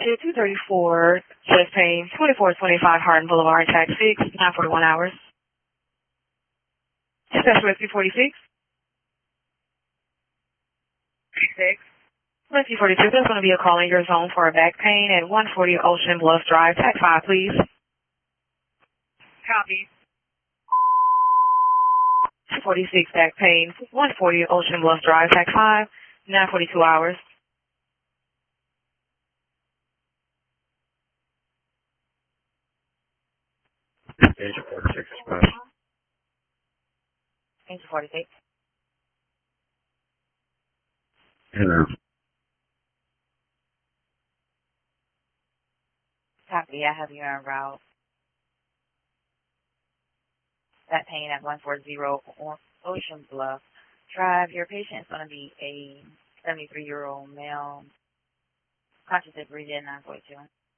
to 234, chest pain, 2425 Hardin Boulevard, tag 6, 941 hours. Special Rescue 46. 46. Rescue 46, there's going to be a call in your zone for a back pain at 140 Ocean Bluff Drive, tag 5, please. Copy. 246 back pain, 140 Ocean Bluff Drive, tag 5, 942 hours. Agent 46 dispatch. Agent 46. Hello. Copy. I have you en route. That pain at 140 Ocean Bluff Drive. Your patient is going to be a 73-year-old male. Conscious and breathing, 942.